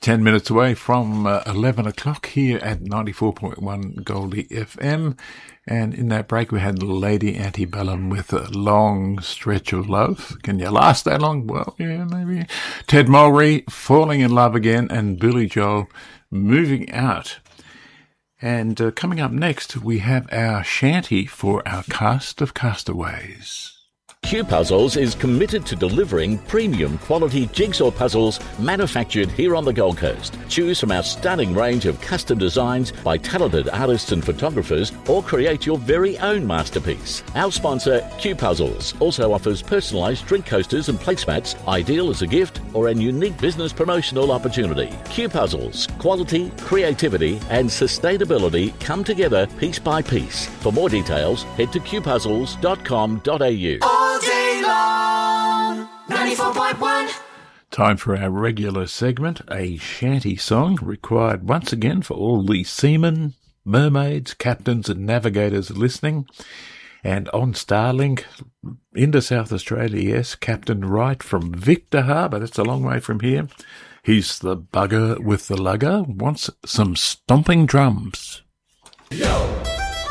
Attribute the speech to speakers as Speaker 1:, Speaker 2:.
Speaker 1: 10 minutes away from 11 o'clock here at 94.1 Goldie FM. And in that break, we had Lady Antebellum with A Long Stretch of Love. Can you last that long? Well, yeah, maybe. Ted Mulry, Falling in Love Again, and Billy Joel, Moving Out. And coming up next, we have our shanty for our cast of castaways.
Speaker 2: Q Puzzles is committed to delivering premium quality jigsaw puzzles manufactured here on the Gold Coast. Choose from our stunning range of custom designs by talented artists and photographers, or create your very own masterpiece. Our sponsor, Q Puzzles, also offers personalised drink coasters and placemats, ideal as a gift or a unique business promotional opportunity. Q Puzzles, quality, creativity and sustainability come together piece by piece. For more details, head to qpuzzles.com.au.
Speaker 3: All day long, 94.1.
Speaker 1: Time for our regular segment, a shanty song, required once again for all the seamen, mermaids, captains and navigators listening. And on Starlink, into South Australia, yes, Captain Wright from Victor Harbour, that's a long way from here. He's the bugger with the lugger, wants some stomping drums.
Speaker 3: Yo!